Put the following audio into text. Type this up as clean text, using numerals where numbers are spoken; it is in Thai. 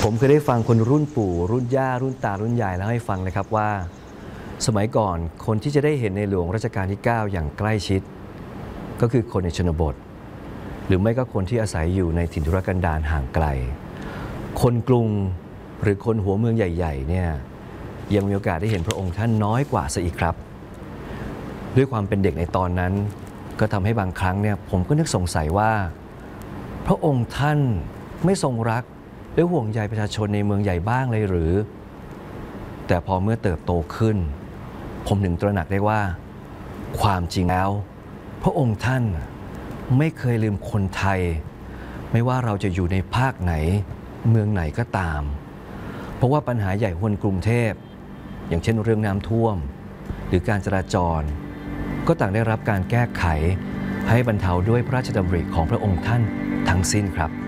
ผมเคยได้ฟังคนรุ่นปู่รุ่นย่ารุ่นตารุ่นยายแล้วให้ฟังนะครับว่าสมัยก่อนคนที่จะได้เห็นในหลวงรัชกาลที่ 9 อย่างใกล้ชิดก็คือคนในชนบทหรือไม่ก็คนที่อาศัยอยู่ในถิ่นทุรกันดารห่างไกลคนกรุงหรือคนหัวเมืองใหญ่ๆเนี่ยยังมีโอกาสได้เห็นพระองค์ท่านน้อยกว่าซะอีกครับด้วยความเป็นเด็กในตอนนั้นก็ทำให้บางครั้งเนี่ยผมก็นึกสงสัยว่าพระองค์ท่านไม่ทรงรักและห่วงใยประชาชนในเมืองใหญ่บ้างเลยหรือแต่พอเมื่อเติบโตขึ้นผมถึงตระหนักได้ว่าความจริงแล้วพระองค์ท่านไม่เคยลืมคนไทยไม่ว่าเราจะอยู่ในภาคไหนเมืองไหนก็ตามเพราะว่าปัญหาใหญ่บนกรุงเทพอย่างเช่นเรื่องน้ำท่วมหรือการจราจรก็ต่างได้รับการแก้ไขให้บรรเทาด้วยพระราชดำริของพระองค์ท่านทั้งสิ้นครับ